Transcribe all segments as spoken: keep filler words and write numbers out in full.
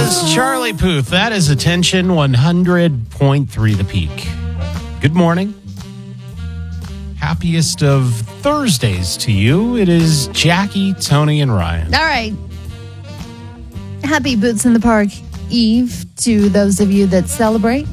is Charlie Puth. That is Attention one hundred point three The Peak. Good morning. Happiest of Thursdays to you. It is Jackie, Tony, and Ryan. All right. Happy Boots in the Park Eve to those of you that celebrate.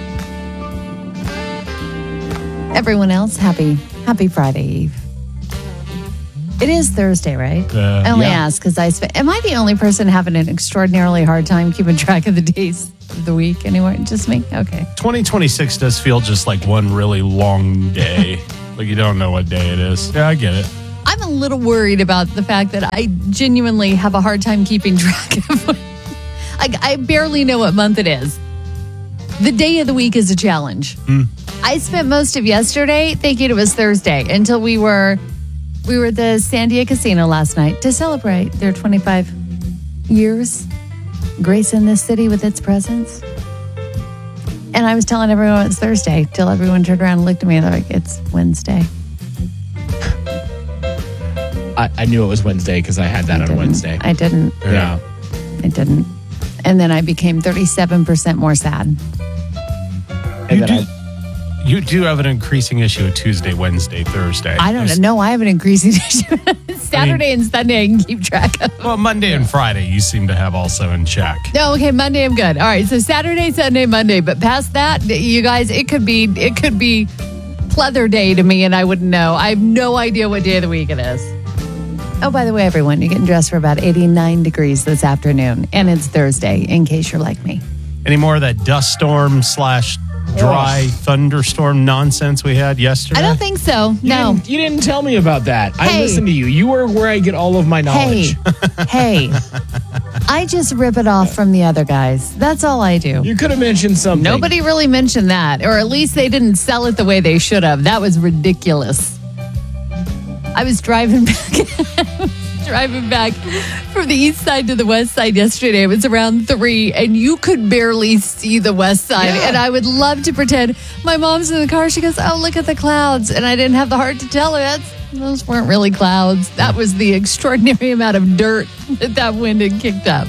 Everyone else, happy, happy Friday Eve. It is Thursday, right? Uh, I only yeah. ask because I spent. Am I the only person having an extraordinarily hard time keeping track of the days of the week anyway? Just me? Okay. twenty twenty-six does feel just like one really long day. Like you don't know what day it is. Yeah, I get it. I'm a little worried about the fact that I genuinely have a hard time keeping track of what, I, I barely know what month it is. The day of the week is a challenge. Mm. I spent most of yesterday thinking it was Thursday until we were we were at the Sandia Casino last night to celebrate their twenty-five years gracing this city with its presence. And I was telling everyone it's Thursday till everyone turned around and looked at me and they're like, it's Wednesday. I, I knew it was Wednesday because I had that I on didn't. Wednesday. I didn't. Yeah. I didn't. And then I became thirty-seven percent more sad. And You then do, I, you do have an increasing issue of Tuesday, Wednesday, Thursday. I don't There's- know. I have an increasing issue. Saturday and Sunday I can keep track of. Well, Monday and Friday you seem to have also in check. No, okay, Monday I'm good. All right, so Saturday, Sunday, Monday. But past that, you guys, it could be it could be pleather day to me and I wouldn't know. I have no idea what day of the week it is. Oh, by the way, everyone, you're getting dressed for about eighty-nine degrees this afternoon. And it's Thursday, in case you're like me. Any more of that dust storm slash dry thunderstorm nonsense we had yesterday? I don't think so. you, No. didn't, you didn't tell me about that. I Hey. listened to you. You are where I get all of my knowledge. Hey, hey. I just rip it off from the other guys. That's all I do. You could have mentioned something. Nobody really mentioned that, or at least they didn't sell it the way they should have. That was ridiculous. I was driving back, driving back from the east side to the west side yesterday. It was around three, and you could barely see the west side. Yeah. And I would love to pretend my mom's in the car. She goes, "Oh, look at the clouds," and I didn't have the heart to tell her that's those weren't really clouds. That was the extraordinary amount of dirt that that wind had kicked up.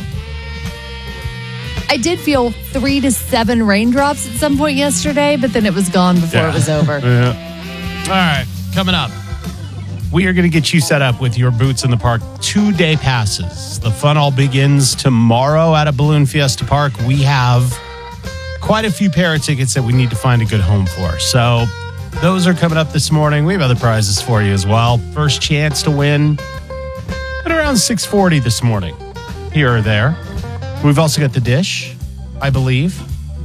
I did feel three to seven raindrops at some point yesterday, but then it was gone before Yeah. it was over. Yeah. All right, coming up. We are going to get you set up with your Boots in the Park two-day passes. The fun all begins tomorrow at a Balloon Fiesta Park. We have quite a few pair of tickets that we need to find a good home for. So those are coming up this morning. We have other prizes for you as well. First chance to win at around six forty this morning, here or there. We've also got the dish, I believe.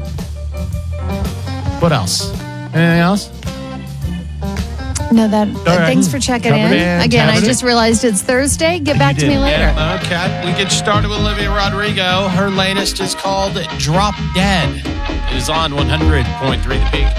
What else? Anything else? No, that. right. Thanks for checking in. Covered it, Again, I covered it. just realized it's Thursday. Get back You to me did. later. Yeah, okay. We get started with Olivia Rodrigo. Her latest is called Drop Dead. It is on one hundred point three The Peak.